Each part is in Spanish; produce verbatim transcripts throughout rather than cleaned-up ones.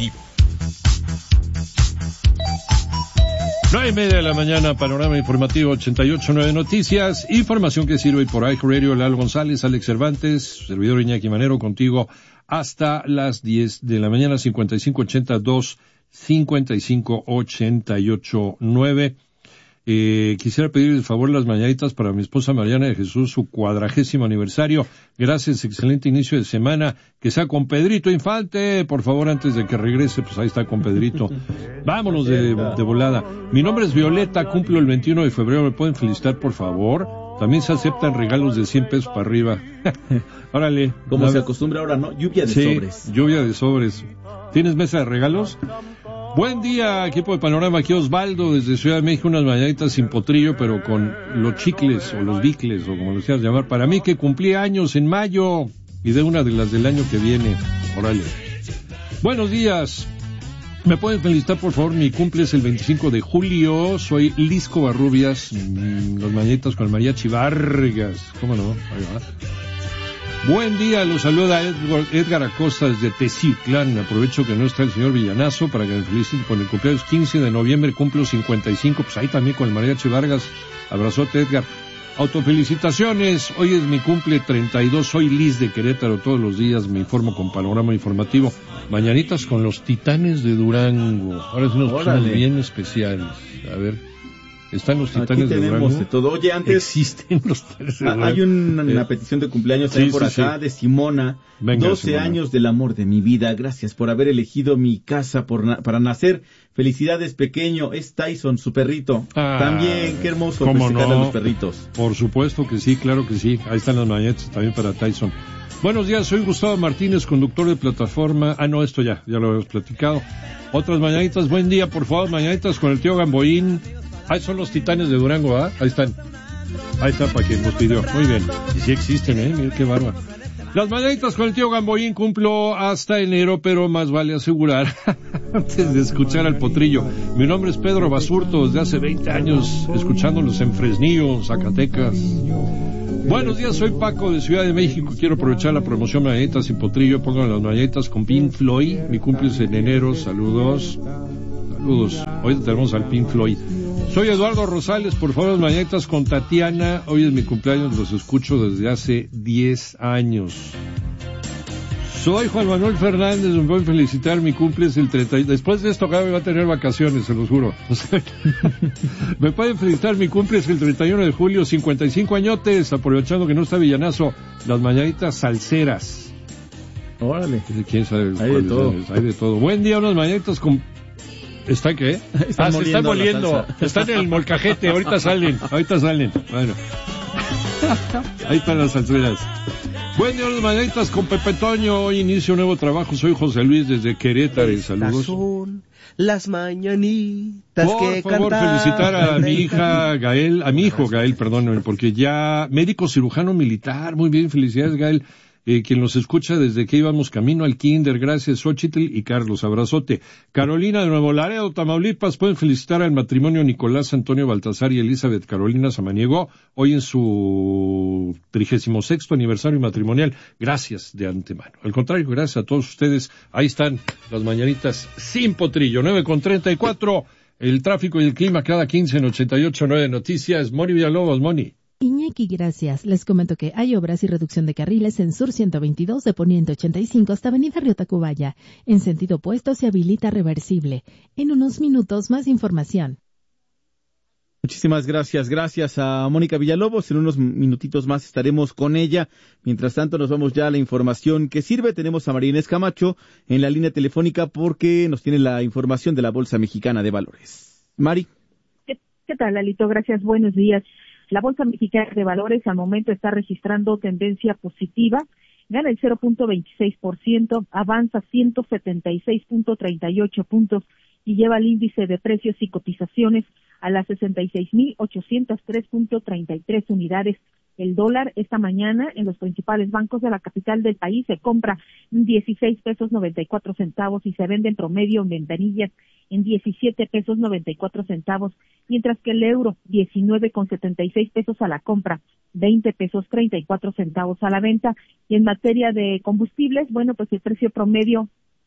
informativo. Nueve y media de la mañana, panorama informativo ochenta y ocho punto nueve Noticias, información que sirve por iHeartRadio, Lalo González, Alex Cervantes, servidor Iñaki Manero, contigo hasta las diez de la mañana, cincuenta y cinco ochenta y dos, cincuenta y cinco ochenta y ocho nueve. Eh, quisiera pedir el favor las mañanitas para mi esposa Mariana de Jesús, su cuadragésimo aniversario. Gracias, excelente inicio de semana. Que sea con Pedrito Infante, por favor, antes de que regrese, pues ahí está con Pedrito. Vámonos de, de volada. Mi nombre es Violeta, cumplo el veintiuno de febrero, ¿me pueden felicitar, por favor? También se aceptan regalos de cien pesos para arriba. Órale. Como se acostumbra ahora, ¿no? Lluvia de sí, sobres. Lluvia de sobres. ¿Tienes mesa de regalos? Buen día, equipo de Panorama, aquí Osvaldo desde Ciudad de México, unas mañanitas sin potrillo, pero con los chicles o los bicles o como lo quieras llamar. Para mí que cumplí años en mayo y de una de las del año que viene. Órale. Buenos días. ¿Me pueden felicitar, por favor? Mi cumple es el veinticinco de julio. Soy Lisco Barrubias. Mmm, los mañanitas con el mariachi Vargas. ¿Cómo no? Ahí va. Buen día, los saluda Edgar, Edgar Acosta desde Teciutlán. Aprovecho que no está el señor Villanazo para que me feliciten con el cumpleaños quince de noviembre, cumplo cincuenta y cinco, pues ahí también con el mariachi Vargas. Abrazote, Edgar. Autofelicitaciones, hoy es mi cumple treinta y dos, soy Liz de Querétaro, todos los días me informo con panorama informativo. Mañanitas con los Titanes de Durango, ahora sí nos pusimos bien especiales. A ver. Están los Titanes de Durango. Aquí tenemos de todo. Oye, antes existen los Titanes de Durango. Hay una, una eh, petición de cumpleaños también sí, por sí, acá sí. de Simona. Venga, doce Simona. Años del amor de mi vida. Gracias por haber elegido mi casa por na- para nacer. Felicidades, pequeño. Es Tyson, su perrito. Ah, también, qué hermoso festejarle no? a los perritos. Por supuesto que sí, claro que sí. Ahí están las mañanitas también para Tyson. Buenos días, soy Gustavo Martínez, conductor de plataforma. Ah, no, esto ya, ya lo habíamos platicado. Otras mañanitas, buen día, por favor, mañanitas con el tío Gamboín. Ahí son los Titanes de Durango, ¿ah? Ahí están. Ahí está para quien nos pidió. Muy bien. Y sí existen, ¿eh? Mira qué bárbaro. Las mañanitas con el tío Gamboín cumplo hasta enero, pero más vale asegurar antes de escuchar al potrillo. Mi nombre es Pedro Basurto, desde hace veinte años, escuchándolos en Fresnillo, Zacatecas. Buenos días, soy Paco de Ciudad de México. Quiero aprovechar la promoción Mañanitas sin potrillo. Pongan las mañanitas con Pink Floyd. Mi cumpleaños en enero. Saludos. Saludos. Hoy tenemos al Pink Floyd. Soy Eduardo Rosales, por favor, las mañanitas con Tatiana. Hoy es mi cumpleaños, los escucho desde hace diez años. Soy Juan Manuel Fernández, me pueden felicitar, mi cumple es el treinta. Después de esto acá me va a tener vacaciones, se los juro. O sea, me pueden felicitar, mi cumple es el treinta y uno de julio, cincuenta y cinco añotes, aprovechando que no está Villanazo, las mañanitas salseras. Órale. ¿Quién sabe? Hay de todo. Es? Hay de todo. Buen día, unas mañanitas con... ¿Está qué? Están ah, se están moliendo. Están en el molcajete, ahorita salen, ahorita salen. Bueno. Ahí están las salseras. Buen día, las mañanitas con Pepe Toño. Hoy inicio un nuevo trabajo. Soy José Luis desde Querétaro. Saludos. Son las mañanitas Por que favor, cantaba felicitar a mi hija Gael, a mi hijo Gael, perdón, porque ya médico cirujano militar. Muy bien, felicidades, Gael. Eh, quien los escucha desde que íbamos camino al kinder, gracias Xochitl y Carlos, abrazote. Carolina de Nuevo Laredo, Tamaulipas, pueden felicitar al matrimonio Nicolás Antonio Baltasar y Elizabeth Carolina Samaniego, hoy en su trigésimo sexto aniversario matrimonial, gracias de antemano. Al contrario, gracias a todos ustedes, ahí están las mañanitas sin potrillo, nueve con treinta y cuatro, el tráfico y el clima cada quince en ochenta y ocho punto nueve Noticias, Moni Villalobos, Moni. Iñaki, gracias. Les comento que hay obras y reducción de carriles en Sur ciento veintidós de Poniente ochenta y cinco hasta Avenida Río Tacubaya. En sentido opuesto se habilita reversible. En unos minutos más información. Muchísimas gracias. Gracias a Mónica Villalobos. En unos minutitos más estaremos con ella. Mientras tanto nos vamos ya a la información que sirve. Tenemos a María Inés Camacho en la línea telefónica porque nos tiene la información de la Bolsa Mexicana de Valores. Mari. ¿Qué, qué tal, Lalito? Gracias. Buenos días. La Bolsa Mexicana de Valores al momento está registrando tendencia positiva, gana el cero punto veintiséis por ciento, avanza ciento setenta y seis punto treinta y ocho puntos y lleva el índice de precios y cotizaciones a las sesenta y seis mil ochocientos tres punto treinta y tres unidades. El dólar esta mañana en los principales bancos de la capital del país se compra dieciséis pesos noventa y cuatro centavos y se vende en promedio en ventanillas en diecisiete pesos noventa y cuatro centavos, mientras que el euro diecinueve con setenta y seis pesos a la compra, veinte pesos treinta y cuatro centavos a la venta. Y en materia de combustibles, bueno, pues el precio promedio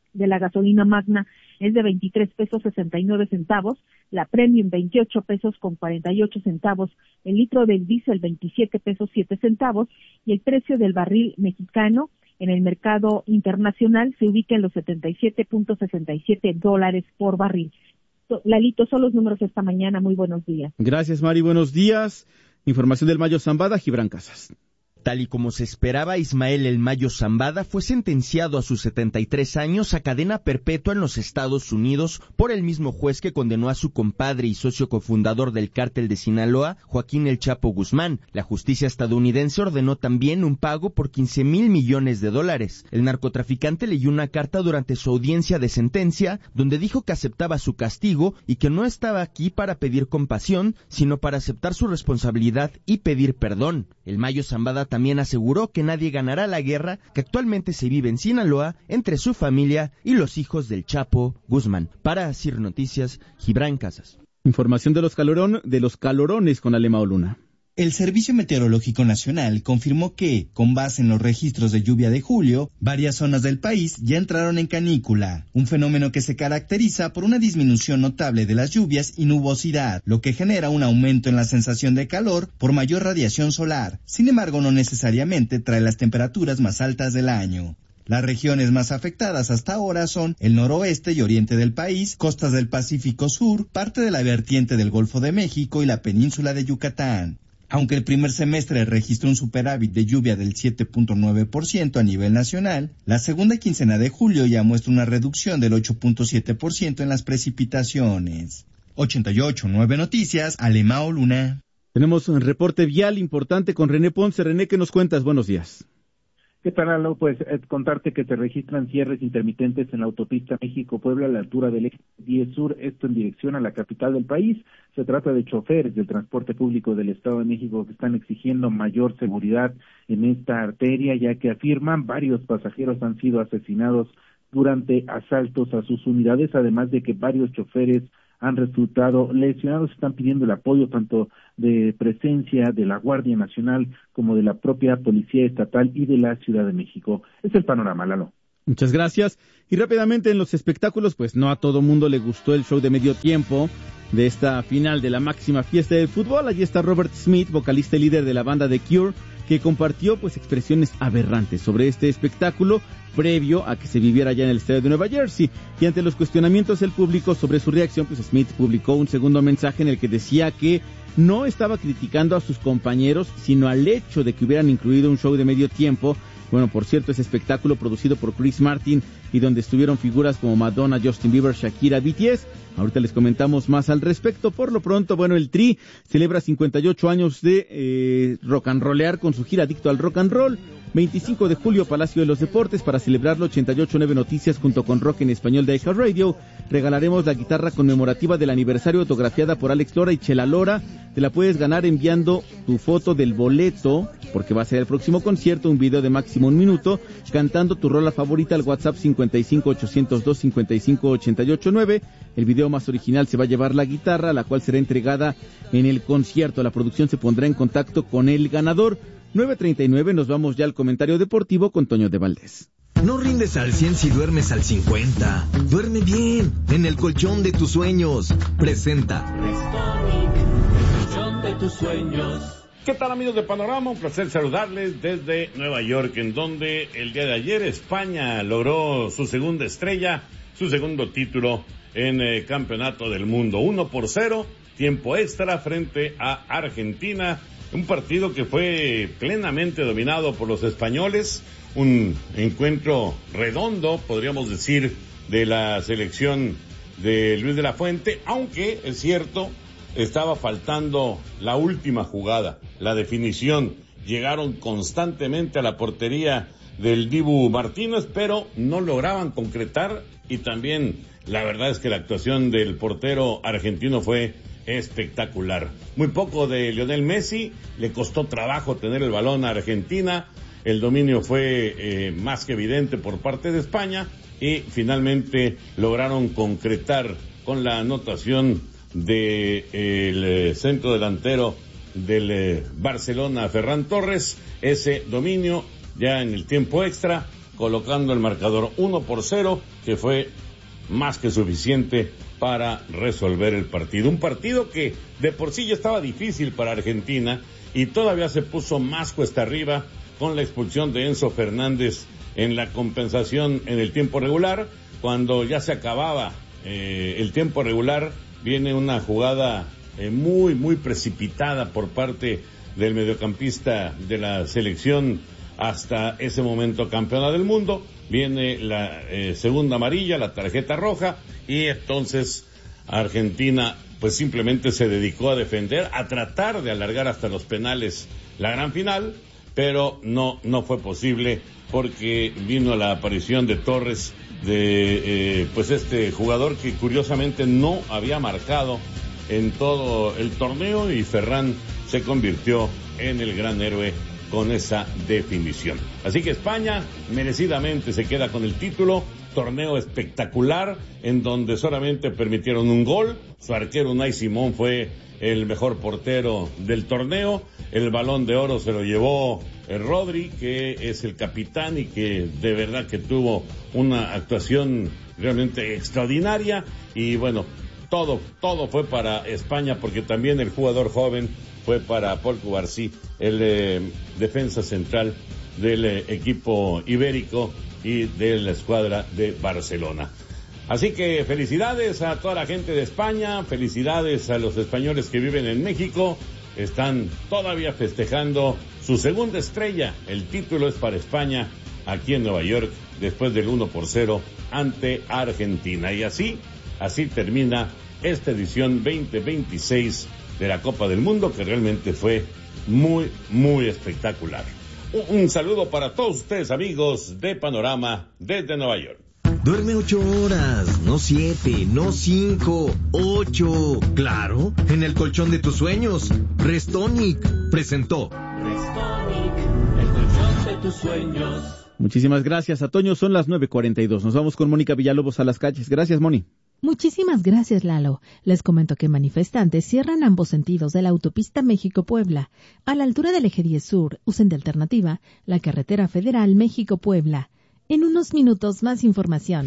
de la gasolina magna es de veintitrés pesos sesenta y nueve centavos, la premium veintiocho pesos con cuarenta y ocho centavos, el litro del diésel veintisiete pesos siete centavos y el precio del barril mexicano en el mercado internacional se ubica en los setenta y siete punto sesenta y siete dólares por barril. Lalito, son los números esta mañana. Muy buenos días. Gracias, Mari. Buenos días. Información del Mayo Zambada, Gibran Casas. Tal y como se esperaba, Ismael El Mayo Zambada fue sentenciado a sus setenta y tres años a cadena perpetua en los Estados Unidos por el mismo juez que condenó a su compadre y socio cofundador del cártel de Sinaloa, Joaquín El Chapo Guzmán. La justicia estadounidense ordenó también un pago por quince mil millones de dólares. El narcotraficante leyó una carta durante su audiencia de sentencia donde dijo que aceptaba su castigo y que no estaba aquí para pedir compasión, sino para aceptar su responsabilidad y pedir perdón. El Mayo Zambada también aseguró que nadie ganará la guerra que actualmente se vive en Sinaloa entre su familia y los hijos del Chapo Guzmán. Para Asir Noticias, Gibran Casas. Información de los calorón, de los calorones con Alemao Luna. El Servicio Meteorológico Nacional confirmó que, con base en los registros de lluvia de julio, varias zonas del país ya entraron en canícula, un fenómeno que se caracteriza por una disminución notable de las lluvias y nubosidad, lo que genera un aumento en la sensación de calor por mayor radiación solar. Sin embargo, no necesariamente trae las temperaturas más altas del año. Las regiones más afectadas hasta ahora son el noroeste y oriente del país, costas del Pacífico Sur, parte de la vertiente del Golfo de México y la península de Yucatán. Aunque el primer semestre registró un superávit de lluvia del siete punto nueve por ciento a nivel nacional, la segunda quincena de julio ya muestra una reducción del ocho punto siete por ciento en las precipitaciones. ochenta y ocho punto nueve Noticias, Alemao Luna. Tenemos un reporte vial importante con René Ponce. René, ¿qué nos cuentas? Buenos días. ¿Qué tal, Lalo? Pues eh, contarte que se registran cierres intermitentes en la autopista México-Puebla a la altura del eje diez Sur, esto en dirección a la capital del país. Se trata de choferes del transporte público del Estado de México que están exigiendo mayor seguridad en esta arteria, ya que afirman varios pasajeros han sido asesinados durante asaltos a sus unidades, además de que varios choferes han resultado lesionados. Están pidiendo el apoyo tanto de presencia de la Guardia Nacional como de la propia Policía Estatal y de la Ciudad de México. Es el panorama, Lalo. Muchas gracias. Y rápidamente en los espectáculos, pues no a todo mundo le gustó el show de medio tiempo de esta final de la máxima fiesta del fútbol. Allí está Robert Smith, vocalista y líder de la banda The Cure, que compartió pues expresiones aberrantes sobre este espectáculo previo a que se viviera ya en el estadio de Nueva Jersey. Y ante los cuestionamientos del público sobre su reacción, pues Smith publicó un segundo mensaje en el que decía que no estaba criticando a sus compañeros, sino al hecho de que hubieran incluido un show de medio tiempo. Bueno, por cierto, ese espectáculo producido por Chris Martin y donde estuvieron figuras como Madonna, Justin Bieber, Shakira, B T S. Ahorita les comentamos más al respecto. Por lo pronto, bueno, el Tri celebra cincuenta y ocho años de eh, rock and rollear con su gira Adicto al Rock and Roll. veinticinco de julio, Palacio de los Deportes. Para celebrarlo, ochenta y ocho punto nueve Noticias junto con Rock en Español de iHeartRadio regalaremos la guitarra conmemorativa del aniversario autografiada por Alex Lora y Chela Lora. Te la puedes ganar enviando tu foto del boleto, porque va a ser el próximo concierto, un video de máximo un minuto, cantando tu rola favorita al WhatsApp cincuenta y cinco ochocientos dos cincuenta y cinco ochenta y ocho nueve. El video más original se va a llevar la guitarra, la cual será entregada en el concierto. La producción se pondrá en contacto con el ganador. nueve treinta y nueve, nos vamos ya al comentario deportivo con Toño de Valdés. No rindes al cien si duermes al cincuenta. Duerme bien, en el colchón de tus sueños. Presenta Restonic, el colchón de tus sueños. ¿Qué tal, amigos de Panorama? Un placer saludarles desde Nueva York, en donde el día de ayer España logró su segunda estrella, su segundo título en el Campeonato del Mundo. uno por cero, tiempo extra frente a Argentina. Un partido que fue plenamente dominado por los españoles, un encuentro redondo, podríamos decir, de la selección de Luis de la Fuente, aunque es cierto, estaba faltando la última jugada, la definición. Llegaron constantemente a la portería del Dibu Martínez, pero no lograban concretar, y también la verdad es que la actuación del portero argentino fue espectacular. Muy poco de Lionel Messi, le costó trabajo tener el balón a Argentina, el dominio fue eh, más que evidente por parte de España y finalmente lograron concretar con la anotación del de, eh, centro delantero del eh, Barcelona, Ferran Torres, ese dominio ya en el tiempo extra colocando el marcador uno por cero, que fue más que suficiente para resolver el partido. Un partido que de por sí ya estaba difícil para Argentina y todavía se puso más cuesta arriba con la expulsión de Enzo Fernández en la compensación en el tiempo regular. Cuando ya se acababa eh, el tiempo regular, viene una jugada eh, muy, muy precipitada por parte del mediocampista de la selección hasta ese momento campeona del mundo. Viene la eh, segunda amarilla, la tarjeta roja, y entonces Argentina pues simplemente se dedicó a defender, a tratar de alargar hasta los penales la gran final, pero no, no fue posible porque vino la aparición de Torres, de eh, pues este jugador que curiosamente no había marcado en todo el torneo, y Ferran se convirtió en el gran héroe con esa definición. Así que España merecidamente se queda con el título. Torneo espectacular en donde solamente permitieron un gol. Su arquero Unai Simón fue el mejor portero del torneo. El Balón de Oro se lo llevó el Rodri, que es el capitán y que de verdad que tuvo una actuación realmente extraordinaria. Y bueno, todo, todo fue para España, porque también el jugador joven fue para Paul Cubarsí, el eh, defensa central del eh, equipo ibérico y de la escuadra de Barcelona. Así que felicidades a toda la gente de España, felicidades a los españoles que viven en México. Están todavía festejando su segunda estrella. El título es para España aquí en Nueva York, después del uno por cero ante Argentina. Y así, así termina esta edición veinte veintiséis de la Copa del Mundo, que realmente fue muy, muy espectacular. Un, un saludo para todos ustedes, amigos de Panorama desde Nueva York. Duerme ocho horas, no siete, no cinco, ocho. Claro, en el colchón de tus sueños. Restonic presentó. Restonic, el colchón de tus sueños. Muchísimas gracias, Atoño. Son las nueve cuarenta y dos. Nos vamos con Mónica Villalobos a las calles. Gracias, Moni. Muchísimas gracias, Lalo. Les comento que manifestantes cierran ambos sentidos de la autopista México-Puebla. A la altura del eje diez Sur, usen de alternativa la carretera federal México-Puebla. En unos minutos, más información.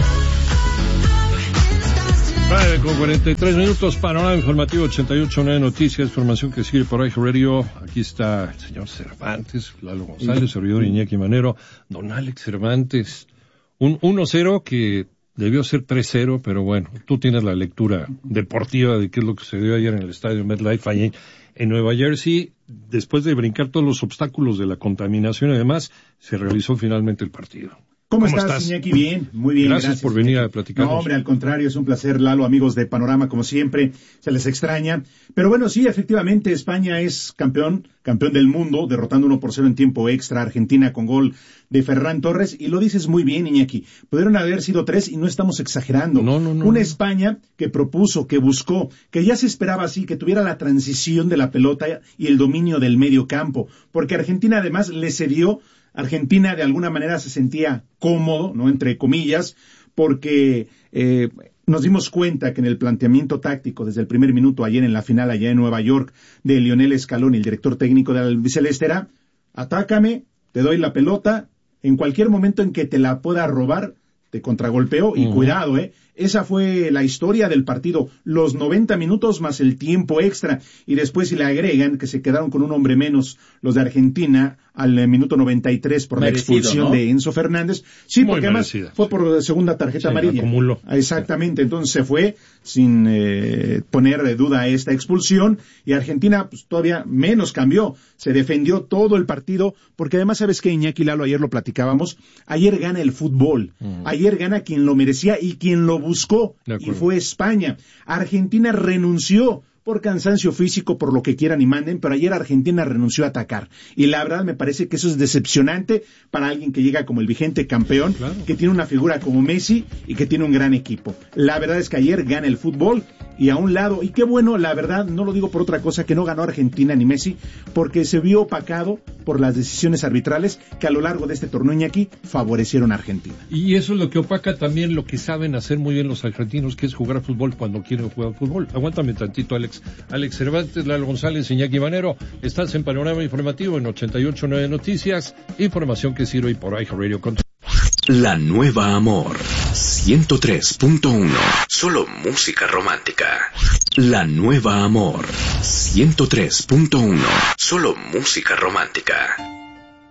Vale, con cuarenta y tres minutos, panorama informativo ochenta y ocho punto nueve Noticias, información que sigue por ahí Radio. Aquí está el señor Cervantes, Lalo González, servidor Iñaki Manero, don Alex Cervantes. Un uno cero que debió ser tres cero, pero bueno, tú tienes la lectura deportiva de qué es lo que se dio ayer en el estadio MetLife, allí en Nueva Jersey. Después de brincar todos los obstáculos de la contaminación y demás, se realizó finalmente el partido. ¿Cómo, ¿Cómo estás, Iñaki? Bien, muy bien. Gracias, gracias por venir Iñaki. a platicarnos. No, hombre, al contrario, es un placer, Lalo, amigos de Panorama, como siempre, se les extraña. Pero bueno, sí, efectivamente, España es campeón, campeón del mundo, derrotando uno por cero en tiempo extra a Argentina con gol de Ferran Torres, y lo dices muy bien, Iñaki. Pudieron haber sido tres y no estamos exagerando. No, no, no. Una España que propuso, que buscó, que ya se esperaba así, que tuviera la transición de la pelota y el dominio del medio campo, porque Argentina además le cedió. Argentina de alguna manera se sentía cómodo, ¿no? Entre comillas, porque eh, nos dimos cuenta que en el planteamiento táctico desde el primer minuto ayer en la final allá en Nueva York de Lionel Scaloni, el director técnico del albiceleste, era: atácame, te doy la pelota, en cualquier momento en que te la pueda robar, te contragolpeo y uh-huh. cuidado, ¿eh? Esa fue la historia del partido, los noventa minutos más el tiempo extra, y después si le agregan que se quedaron con un hombre menos los de Argentina al eh, minuto noventa y tres por Merecido, la expulsión, ¿no?, de Enzo Fernández. Sí, Muy porque además merecida. fue por segunda tarjeta sí, amarilla. Acumuló. Exactamente, entonces se fue sin eh, poner de duda esta expulsión, y Argentina pues todavía menos cambió, se defendió todo el partido, porque además sabes que Iñaki, Lalo, ayer lo platicábamos, ayer gana el fútbol, uh-huh. ayer gana quien lo merecía y quien lo buscó, y fue España. Argentina renunció por cansancio físico, por lo que quieran y manden, pero ayer Argentina renunció a atacar. Y la verdad me parece que eso es decepcionante para alguien que llega como el vigente campeón, claro, que tiene una figura como Messi y que tiene un gran equipo. La verdad es que ayer gana el fútbol, y a un lado, y qué bueno, la verdad, no lo digo por otra cosa, que no ganó Argentina ni Messi, porque se vio opacado por las decisiones arbitrales que a lo largo de este torneo, Iñaki, favorecieron a Argentina. Y eso es lo que opaca también lo que saben hacer muy bien los argentinos, que es jugar fútbol cuando quieren jugar fútbol. Aguántame tantito, Alex. Alex Cervantes, Lalo González, Iñaki Manero, estás en Panorama Informativo en ochenta y ocho punto nueve Noticias, información que sirve por iHeartRadio. La Nueva Amor, ciento tres punto uno. Solo música romántica. La Nueva Amor, ciento tres punto uno. Solo música romántica.